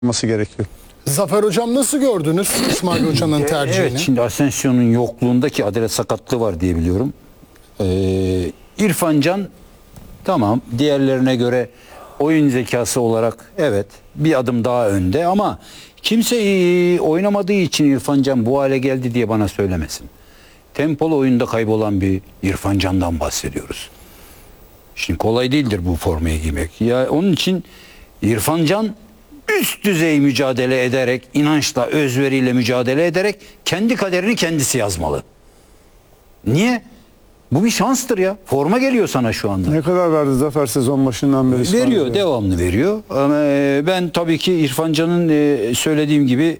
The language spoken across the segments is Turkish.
olması gerekiyor. Zafer Hocam nasıl gördünüz İsmail Hoca'nın tercihini? Evet, şimdi Asensio'nun yokluğundaki Adalet sakatlığı var diye biliyorum. İrfan Can tamam, diğerlerine göre oyun zekası olarak evet bir adım daha önde ama kimse oynamadığı için İrfan Can bu hale geldi diye bana söylemesin. Tempolu oyunda kaybolan bir İrfan Can'dan bahsediyoruz. Şimdi kolay değildir bu formayı giymek. Ya onun için İrfan Can üst düzey mücadele ederek, inançla, özveriyle mücadele ederek kendi kaderini kendisi yazmalı. Niye? Bu bir şanstır ya. Forma geliyor sana şu anda. Ne kadar verdi Zafer sezon başından beri? Veriyor, devamlı veriyor. Ama ben tabii ki İrfan Can'ın söylediğim gibi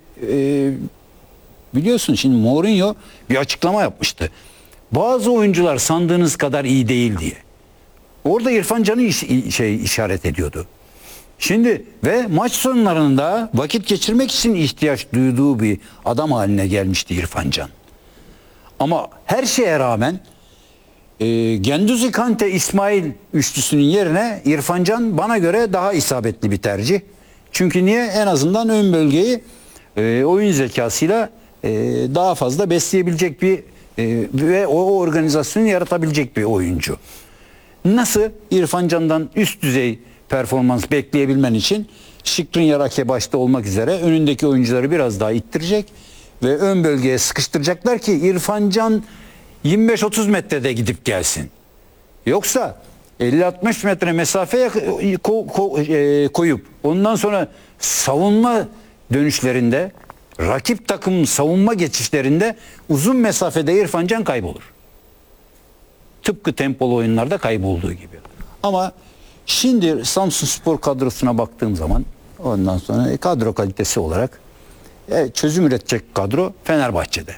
biliyorsun şimdi Mourinho bir açıklama yapmıştı. Bazı oyuncular sandığınız kadar iyi değil diye. Orada İrfan Can'ı işaret ediyordu. Şimdi ve maç sonlarında vakit geçirmek için ihtiyaç duyduğu bir adam haline gelmişti İrfan Can. Ama her şeye rağmen Guendouzi, Kante, İsmail üçlüsünün yerine İrfan Can bana göre daha isabetli bir tercih. Çünkü niye? En azından ön bölgeyi oyun zekasıyla daha fazla besleyebilecek bir ve o organizasyonu yaratabilecek bir oyuncu. Nasıl? İrfan Can'dan üst düzey performans bekleyebilmen için Skriniar, Ake başta olmak üzere önündeki oyuncuları biraz daha ittirecek ve ön bölgeye sıkıştıracaklar ki İrfan Can 25-30 metrede gidip gelsin. Yoksa 50-60 metre mesafeye koyup ondan sonra savunma dönüşlerinde, rakip takımın savunma geçişlerinde uzun mesafede İrfan Can kaybolur. Tıpkı tempolu oyunlarda kaybolduğu gibi. Ama şimdi Samsunspor kadrosuna baktığım zaman ondan sonra kadro kalitesi olarak çözüm üretecek kadro Fenerbahçe'de.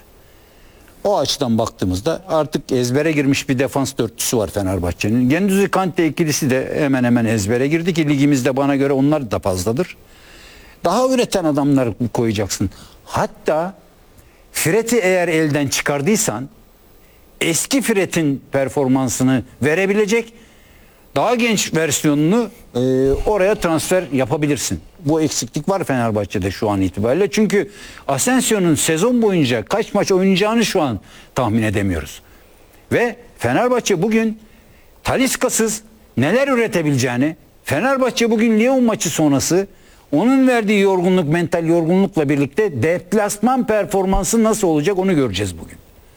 O açıdan baktığımızda artık ezbere girmiş bir defans dörtlüsü var Fenerbahçe'nin. Guendouzi, Kante ikilisi de hemen hemen ezbere girdi ki ligimizde bana göre onlar da fazladır. Daha üreten adamlar koyacaksın. Hatta Fred'i eğer elden çıkardıysan eski Fred'in performansını verebilecek daha genç versiyonunu oraya transfer yapabilirsin. Bu eksiklik var Fenerbahçe'de şu an itibariyle. Çünkü Asensio'nun sezon boyunca kaç maç oynayacağını şu an tahmin edemiyoruz. Ve Fenerbahçe bugün Talisca'sız neler üretebileceğini, Fenerbahçe bugün Lyon maçı sonrası onun verdiği yorgunluk, mental yorgunlukla birlikte deplasman performansı nasıl olacak onu göreceğiz bugün.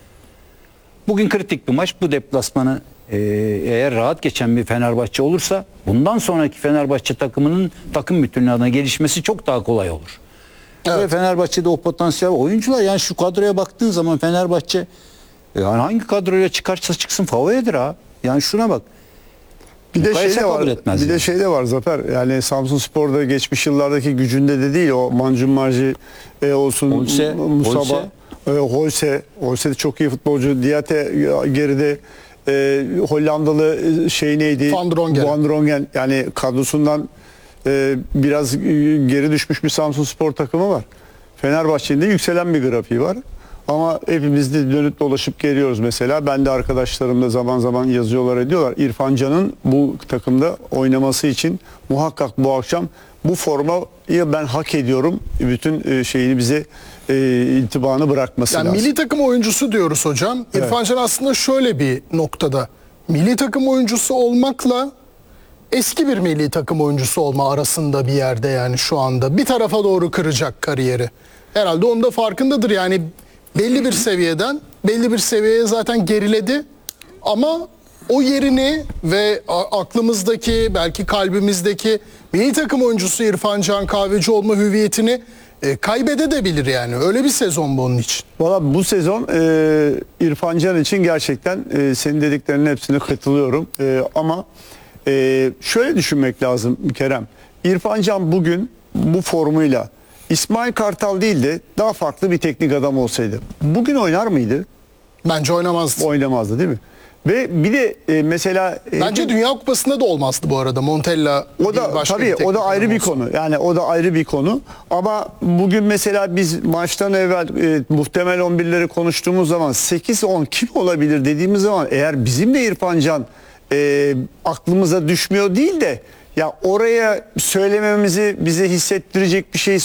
Bugün kritik bir maç. Bu deplasmanı eğer rahat geçen bir Fenerbahçe olursa bundan sonraki Fenerbahçe takımının takım bütünlüğü adına gelişmesi çok daha kolay olur. Evet. Ve Fenerbahçe'de o potansiyel oyuncular, yani şu kadroya baktığın zaman Fenerbahçe yani hangi kadroyla çıkarsa çıksın favoridir ha. Yani şuna bak. Bir de şey de var Zafer. Yani Samsunspor'da geçmiş yıllardaki gücünde de değil, o Mancun Marji olsun, Musaba, Holse de çok iyi futbolcu. Diate geride, Hollandalı neydi? Van Drongen. Yani kadrosundan biraz geri düşmüş bir Samsunspor takımı var. Fenerbahçe'nin de yükselen bir grafiği var. Ama hepimiz de dönüp dolaşıp geliyoruz mesela. Ben de arkadaşlarım da zaman zaman yazıyorlar, ediyorlar. İrfan Can'ın bu takımda oynaması için muhakkak bu akşam bu formayı ben hak ediyorum. Bütün şeyini bize intibanı bırakması lazım. Milli takım oyuncusu diyoruz hocam. Evet. İrfan Can aslında şöyle bir noktada. Milli takım oyuncusu olmakla eski bir milli takım oyuncusu olma arasında bir yerde, yani şu anda. Bir tarafa doğru kıracak kariyeri. Herhalde onun da farkındadır yani. Belli bir seviyeden belli bir seviyeye zaten geriledi ama o yerini ve aklımızdaki, belki kalbimizdeki milli takım oyuncusu İrfan Can Kahveci olma hüviyetini kaybedebilir yani. Öyle bir sezon bu onun için. Valla bu sezon İrfan Can için gerçekten senin dediklerinin hepsine katılıyorum. Ama şöyle düşünmek lazım Kerem. İrfan Can bugün bu formuyla İsmail Kartal değil de daha farklı bir teknik adam olsaydı bugün oynar mıydı? Bence oynamazdı. Oynamazdı değil mi? Ve bir de mesela bence Dünya Kupası'nda da olmazdı bu arada. Montella o da tabii o da ayrı bir konu. Yani o da ayrı bir konu. Ama bugün mesela biz maçtan evvel muhtemel 11'leri konuştuğumuz zaman 8-10 kim olabilir dediğimiz zaman eğer bizim de İrfan Can aklımıza düşmüyor değil de Ya oraya söylememizi bize hissettirecek bir şey